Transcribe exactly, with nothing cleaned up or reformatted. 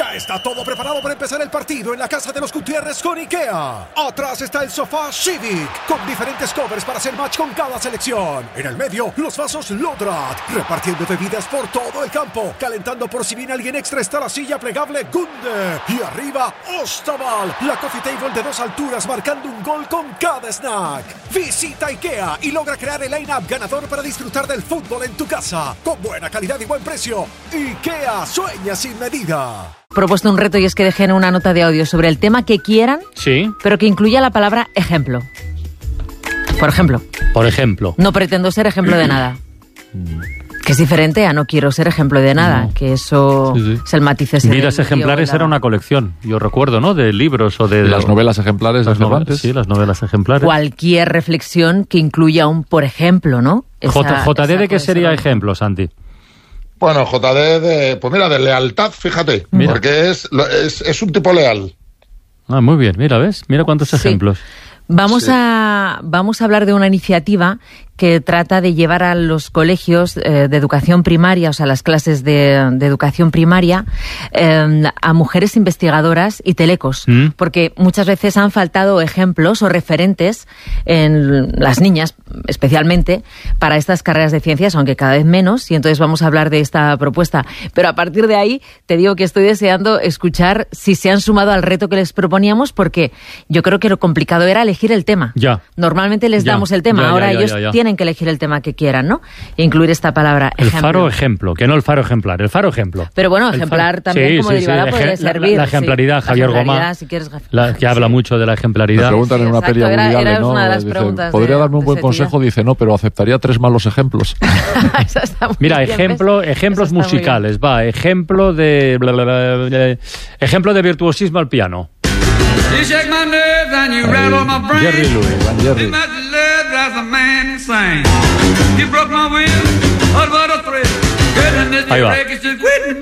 Ya está todo preparado para empezar el partido en la casa de los Gutiérrez con IKEA. Atrás está el sofá Civic, con diferentes covers para hacer match con cada selección. En el medio, los vasos Lodrat, repartiendo bebidas por todo el campo. Calentando por si viene alguien extra está la silla plegable Gunde. Y arriba, Ostaval, la coffee table de dos alturas marcando un gol con cada snack. Visita IKEA y logra crear el line-up ganador para disfrutar del fútbol en tu casa. Con buena calidad y buen precio. IKEA, sueña sin medida. Propuesto un reto y es que dejen una nota de audio sobre el tema que quieran, sí, pero que incluya la palabra ejemplo. Por ejemplo. Por ejemplo. No pretendo ser ejemplo de nada. Que es diferente a no quiero ser ejemplo de nada, no. Que eso sí, sí. es el matiz ese. Vidas ejemplares era una colección, yo recuerdo, ¿no? De libros o de... Las novelas ejemplares de Cervantes. Sí, las novelas ejemplares. Cualquier reflexión que incluya un por ejemplo, ¿no? Esa, J, JD, ¿de qué sería ejemplo, Santi? Bueno, J D de, pues mira, de lealtad, fíjate, mira. Porque es, es, es un tipo leal. Ah, muy bien, mira, ¿ves? Mira cuántos ejemplos. Sí. Vamos, sí. a, vamos a hablar de una iniciativa que trata de llevar a los colegios eh, de educación primaria, o sea, las clases de, de educación primaria, eh, a mujeres investigadoras y telecos, ¿Mm? Porque muchas veces han faltado ejemplos o referentes en las niñas, especialmente, para estas carreras de ciencias, aunque cada vez menos, y entonces vamos a hablar de esta propuesta. Pero a partir de ahí, te digo que estoy deseando escuchar si se han sumado al reto que les proponíamos, porque yo creo que lo complicado era elegir el tema. Ya. Normalmente les ya. damos el tema, ya, ahora ya, ya, ellos ya, ya. tienen que elegir el tema que quieran, ¿no? E incluir esta palabra el ejemplo. El faro ejemplo, que no el faro ejemplar, el faro ejemplo. Pero bueno, ejemplar faro... también sí, como sí, derivada sí. puede la, servir. La, la ejemplaridad, sí. Javier la ejemplaridad, Gomá, si quieres, la, que habla mucho de la ejemplaridad. Me preguntan en una Exacto, peli era, Woody era ¿no? una de las Dice, preguntas ¿podría de, darme un de buen consejo? tío. Dice, no, pero aceptaría tres malos ejemplos. Mira, ejemplo, ejemplos musicales, va, ejemplo de... Bla, bla, bla, bla, ejemplo de virtuosismo al piano. You shake my nerves and you rattle my brain. Jerry Lewis. Jerry. You match the lead, drives a man insane. You broke my will, oh, what a thrill. Goodness, Ahí va. break, it's just quitting.